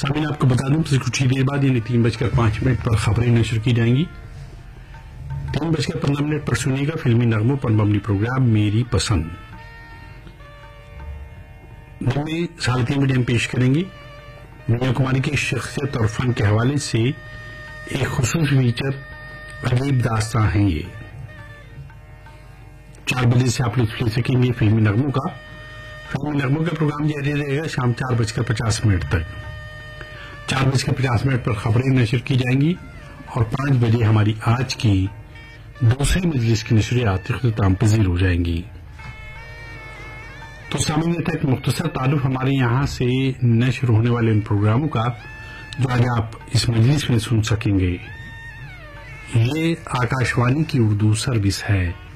सामीन आपको बता दूं कि कुछ ही देर बाद यानी 3:05 पर खबरें नशर की जाएंगी। 3:15 पर सुनिएगा फिल्मी नगमों पर मबनी प्रोग्राम मेरी पसंद। दिन में 3:30 बजे हम पेश करेंगे मीना कुमारी की शख्सियत और फन के हवाले से एक खुसूसी फीचर अजीब दास्तां है। ये 4 बजे से आप लुत्फ ले सकेंगे फिल्मी नगमों का। फिल्मी नगमों का प्रोग्राम जारी रहेगा शाम 4:50 तक। 4:50 पर खबरें नशर की जाएंगी और 5 बजे हमारी आज की दूसरी मजलिस की नशरियात इख्तिताम पजीर हो जाएंगी। तो सामने था एक मुख्तसर तारुफ हमारे यहाँ से नशर होने वाले इन प्रोग्रामों का जो आज आप इस मजलिस में सुन सकेंगे। ये आकाशवाणी की उर्दू सर्विस है।